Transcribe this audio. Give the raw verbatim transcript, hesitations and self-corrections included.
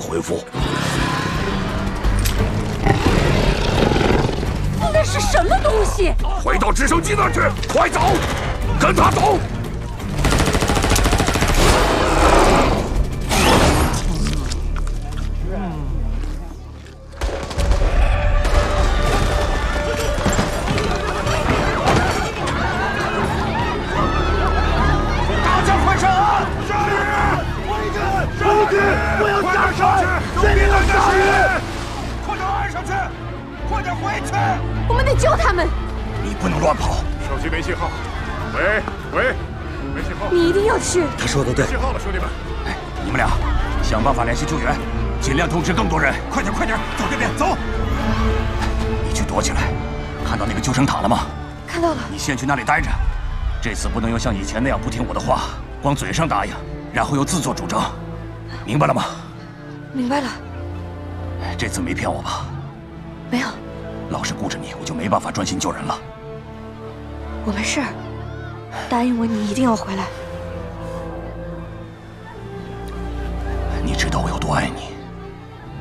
恢复。 那是什么东西？ 回到直升机那儿去，快走，跟他走。 我们得救他们！ 你不能乱跑。 手机没信号。喂喂，没信号。 你一定要去。 他说的对。 没信号了，兄弟们。 哎，你们俩想办法联系救援，尽量通知更多人。快点快点，走这边走。你去躲起来。看到那个救生塔了吗？ 看到了。 你先去那里待着。这次不能又像以前那样不听我的话，光嘴上答应，然后又自作主张。明白了吗？ 明白了。 这次没骗我吧？ 没有。 老是顾着你，我就没办法专心救人了。 我没事，答应我，你一定要回来。 你知道我有多爱你。